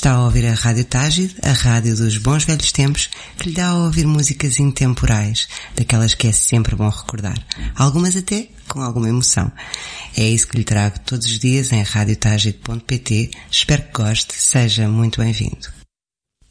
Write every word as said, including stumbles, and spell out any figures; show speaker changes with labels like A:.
A: Está a ouvir a Rádio Tágide, a rádio dos bons velhos tempos, que lhe dá a ouvir músicas intemporais, daquelas que é sempre bom recordar. Algumas até com alguma emoção. É isso que lhe trago todos os dias em rádio tágide ponto pt. Espero que goste. Seja muito bem-vindo.